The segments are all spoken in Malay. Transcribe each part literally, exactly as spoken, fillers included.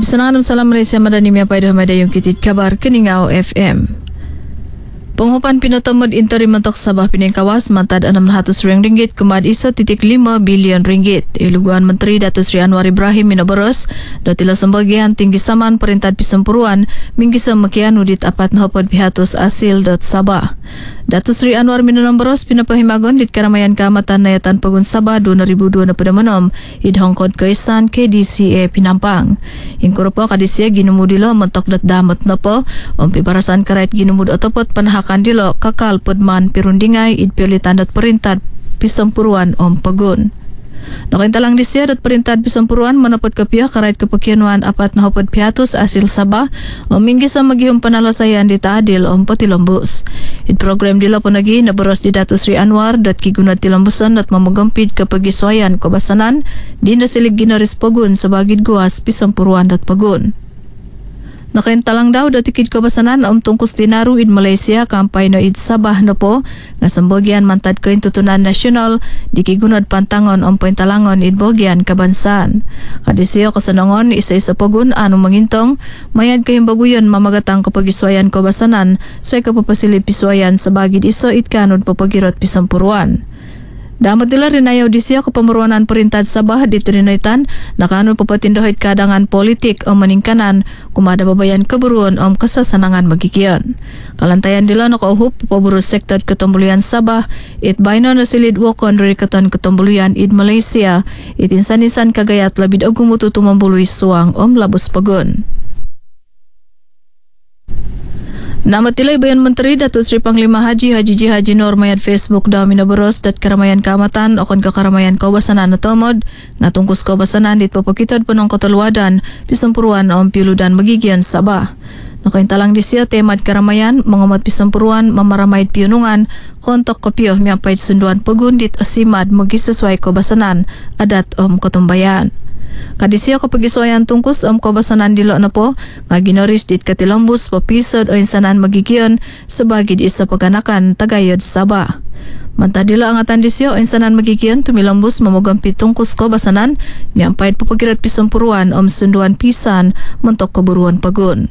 Bisananam salam Malaysia Madani miapai dah madayong kitit kabar Keningau F M. Penghupan pinotomod interim mentok Sabah Pening Kawas mantad enam ratus ringgit kumad isa titik lima bilion ringgit. Iluguan Menteri Datuk Seri Anwar Ibrahim minaboros datila sembagian tinggi saman perintah pisempuruan minggisa makian udit apat nahopod pihatus asil dot Sabah. Datuk Seri Anwar minaboros pinapahimagon dit karamayan keamatan nayatan pegun Sabah dua ribu dua puluh enam idhongkod kaisan K D C A Pinampang. Ingkurupo kadisia ginumudilo mentok dat damat nopo ompi barasan karait ginumud otopot panahak kandilo kakal pedman pirundingay idpilitan dat perintah pisempuruan om pegun. Nakintalang disya dat perintah pisempuruan menapot kepiah karait kepekianuan apat nahopod pihatus asil Sabah o minggi sa magihong panalasayan di taadil om patilombus. Id program dilo punagi nabaros di Datuk Seri Anwar dat kigunat tilambusan dat mamagampid kepegiswayan kebasanan di nasilig ginaris pegun sebagid guas pisempuruan dat pegun. Nakaintalang daw datikid kabasanan om tungkus tinaru id Malaysia kampay no id Sabah no po nga sembogian mantad ko tutunan nasyonal di kigunod pantangon om pointalangon id bogian kabansan. Kadisiyo kasanangon isa-isa pogun anu mangintong mayad kahimbaguyon mamagatang kapagiswayan kabasanan sa kapapasilip piswayan sa bagid iso id kanod papagirot pisampuruan. Damat nila rinayaw disya kapamuruanan perintah Sabah di Trinaitan nakano papatindohit kadangan politik o maningkanan kumada babayan keburuan om kasasanangan magikian. Kalantayan nila nakauhup paburu sektor ketombulian Sabah it bayno nasilid wakon dari keton ketombulian id Malaysia it insan-insan kagayat labid og gumutu tumambuluy suang om labus pagun. Nama tilay bayan Menteri Datuk Seri Panglima Haji Haji Ji Haji Nur mayad Facebook daw minaboros dat karamayan kaamatan okon kakaramayan kawasanan na tomod nga tungkus kawasanan dit papakitad punong kataluadan pisempuruan om piludan magigian Sabah. Nakaintalang disya temad karamayan mangamat pisempuruan mamaramayad piyunungan kontok kopyo miapayad sunduan pagundit asimad magisesuai kawasanan adat om katumbayan. Kadisiyo kapagiswayan tungkus om kabasanan dilo na po nga ginoris dit katilambus papisod o insanan magigion sabagid isa paganakan tagayod Sabah. Mantadila ang atan disyo o insanan magigion tumilambus mamugampit tungkus kabasanan miampayad papagirat pisampuruan om sunduan pisan mentok kaburuan pagun.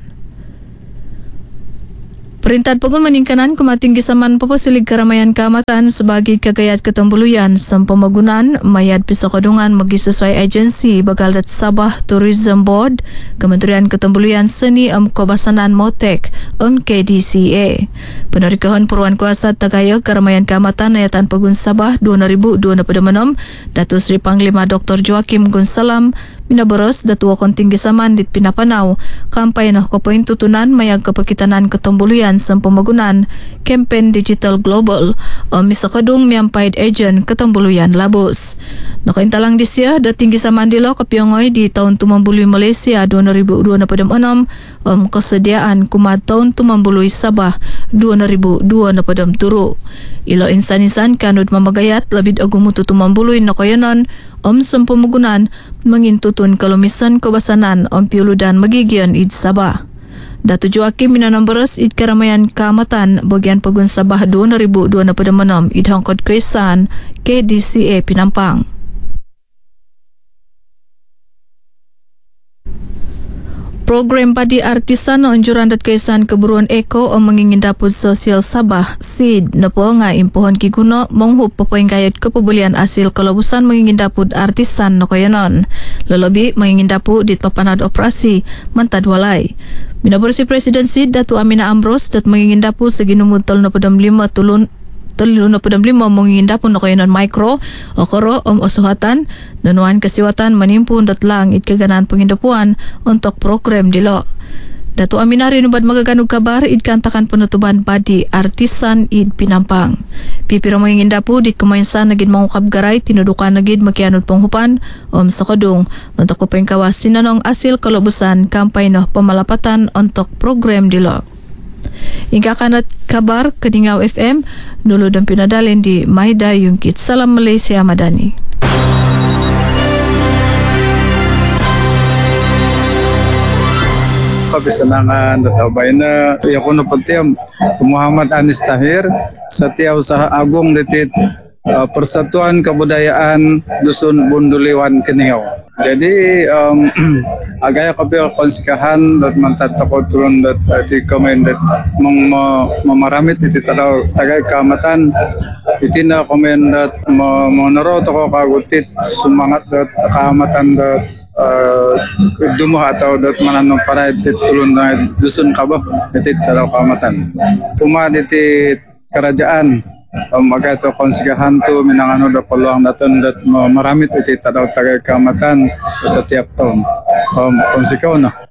Perintah pegun maningkanan kumating gisaman papasilig karamayan kaamatan sebagai kagayat ketumbuluyan sam pemagunan mayad pisakadungan magisesuai agensi Bagaldat Sabah Tourism Board Kementerian Ketumbuluyan Seni am Kabasanan Motek am K D C A. Penarikahan Puruan Kuasa Tagayog karamayan kaamatan ayatan pegun Sabah dua ribu dua puluh enam Datuk Seri Panglima Doktor Joaquim Gunsalam minaboros datuwa konting gisaman dit pinapanaw kampay na kapoin tutunan mayag kapakitanan ketumbuluyan sa pamagunan campaign digital global o misakadung miampayad agent ketumbuluyan labos. Nakaintalang disya dating gisaman dilo kapiyongoy di taon tumambuluy Malaysia dua ribu dua puluh enam om kesediaan kumad taon tumambuluy Sabah dua ribu dua puluh turu. Ilo insan-insan kanud mamagayat labid agumutu tumambuluy na kayanan om sampumugunan mangintutun kalumisan kabasanan om piuludan magigion id Sabah. Datu Joaquim minanambaras id karamayan kaamatan bagian pagun Sabah dua ribu dua puluh enam id hangkod kaisan K D C A Pinampang. Program padi artisan o anjuran dat kaisan keburuan eko o mangingin dapod sosial Sabah S I D na po nga impuhon kikuno monghup papoing kayat kepabulian asil kalabusan mangingin dapod artisan no kayanon. Lalobi mangingin dapod dit papanad operasi mantad walay. Minabor si Presiden S I D Datu Amina Amros dat mangingin dapod sa ginumutol na padam lima tulun Telu na padam lima manginda po na kayo ng micro o koro o osuhatan nanuan kasiwatan manimpun dat lang it kaganan pangindapuan untuk program dilo. Datu Aminari nubad magaganog kabar id kantakan penutuban padi artisan id Pinampang. Pipiro manginda po dit kumainsan nagid mangukab garay tinudukan nagid makianod panghupan om sakadung untuk kupengkawas sinanong asil kalobusan kampay no pamalapatan untuk program dilo. Hingga kanat kabar Keningau F M dulu dan pinadalin di Maida Yungkit. Salam Malaysia Madani. Kesenangan atau baina ya kuno petiam Muhammad Anis Tahir Setia Usaha Agung Detit uh, Persatuan Kebudayaan Dusun Bunduliwan Keningau. Jadi um, agaya kapil konsikahan dat mantat takot turun dat iti komen dat meng me- memaramit iti tadaw tagay kamatan iti na komen dat mo monoro toko kagutit sumangat dat kamatan dat uh, dumuha atau dat mananong para iti tulun na dusun kabah iti tadaw kamatan. Puma iti kerajaan um, agay to konsikahan to minangano da peluang daton dat mo maramit iti tadaw tagay kamatan sa tiap tahun. Um, konsikaw na.